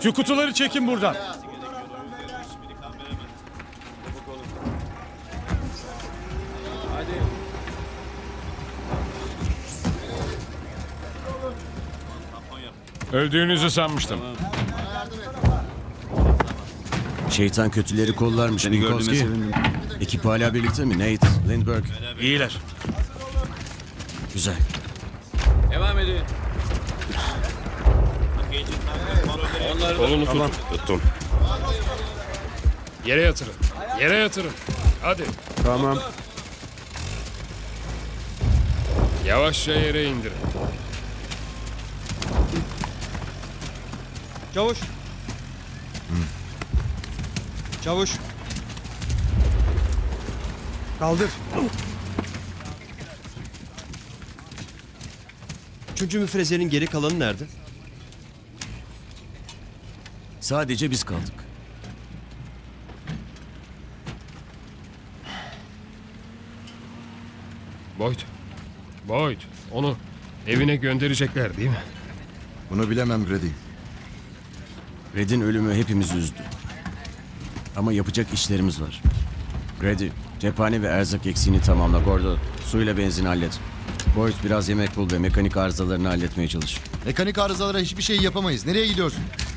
Şu kutuları çekin buradan. Öldüğünüzü sanmıştım. Şeytan kötüleri kollarmış. Seni gördüğüme Minkowski. sevindim. Ekip hala birlikte mi? Nate, Lindbergh. İyiler. Güzel. Devam edin. Kolunu tut. Tuttum. Yere yatırın. Yere yatırın. Hadi. Tamam. Yavaşça yere indirin. Çavuş. Çavuş. Kaldır. Üçüncü müfrezenin geri kalanı nerede? Sadece biz kaldık. Boyd. Boyd. Onu evine gönderecekler değil mi? Bunu bilemem Grady. Red'in ölümü hepimizi üzdü. Ama yapacak işlerimiz var. Grady, cephane ve erzak eksiğini tamamla. Gordo, suyla benzin hallet. Boyd, biraz yemek bul ve mekanik arızalarını halletmeye çalış. Mekanik arızalara hiçbir şey yapamayız. Nereye gidiyorsun?